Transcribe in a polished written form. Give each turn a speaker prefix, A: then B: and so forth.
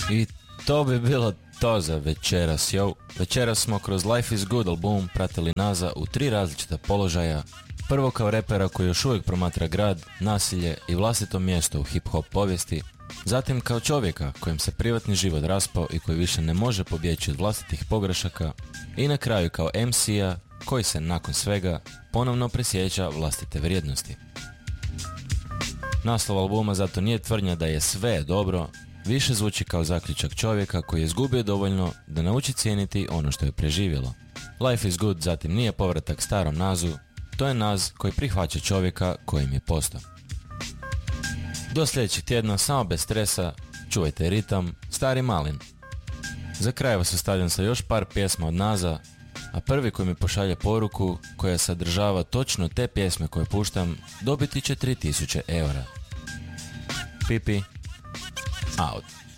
A: I to bi bilo to za večeras, yo. Večeras smo kroz Life is Good album pratili Naza u 3 različita položaja. Prvo kao repera koji još uvijek promatra grad, nasilje i vlastito mjesto u hip-hop povijesti. Zatim kao čovjeka kojem se privatni život raspao i koji više ne može pobjeći od vlastitih pogrešaka. I na kraju kao MC-a koji se nakon svega ponovno prisjeća vlastite vrijednosti. Naslov albuma zato nije tvrdnja da je sve dobro, više zvuči kao zaključak čovjeka koji je izgubio dovoljno da nauči cijeniti ono što je preživjelo. Life is Good zatim nije povratak starom Nazu, to je Naz koji prihvaća čovjeka kojim je postao. Do sljedećeg tjedna, samo bez stresa, čuvajte ritam, stari malin. Za kraj vas ostavljam sa još par pjesma od Naza, a prvi koji mi pošalje poruku koja sadržava točno te pjesme koje puštam, dobiti će 3000 eura. Pipi, out.